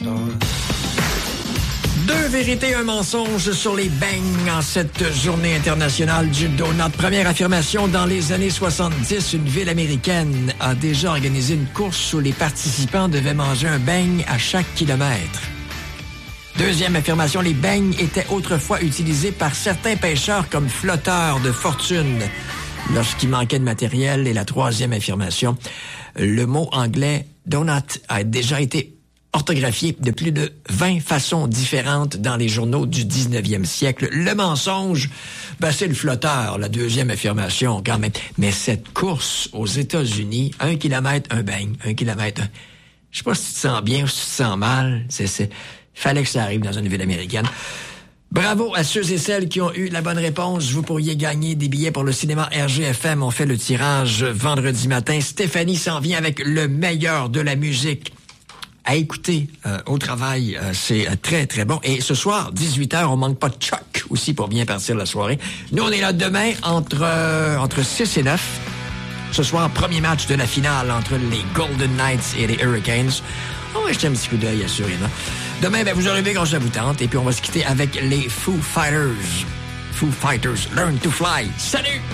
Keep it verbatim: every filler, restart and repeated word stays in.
Deux vérités, un mensonge sur les beignes en cette journée internationale du donut. Première affirmation, dans les années soixante-dix, une ville américaine a déjà organisé une course où les participants devaient manger un beigne à chaque kilomètre. Deuxième affirmation, les beignes étaient autrefois utilisés par certains pêcheurs comme flotteurs de fortune lorsqu'il manquait de matériel. Et la troisième affirmation, le mot anglais « donut » a déjà été orthographié de plus de vingt façons différentes dans les journaux du dix-neuvième siècle. Le mensonge, ben c'est le flotteur, la deuxième affirmation quand même. Mais cette course aux États-Unis, un kilomètre, un beigne, un kilomètre, un... je sais pas si tu te sens bien ou si tu te sens mal, c'est... c'est... fallait que ça arrive dans une ville américaine. Bravo à ceux et celles qui ont eu la bonne réponse. Vous pourriez gagner des billets pour le cinéma R G F M. On fait le tirage vendredi matin. Stéphanie s'en vient avec le meilleur de la musique à écouter euh, au travail. Euh, c'est euh, très, très bon. Et ce soir, dix-huit heures, on manque pas de Chuck aussi pour bien partir la soirée. Nous, on est là demain entre, euh, entre six et neuf. Ce soir, premier match de la finale entre les Golden Knights et les Hurricanes. On va jeter un petit coup d'œil, assurément. Demain, ben, vous arrivez quand ça vous tente. Et puis, on va se quitter avec les Foo Fighters. Foo Fighters, Learn to Fly. Salut!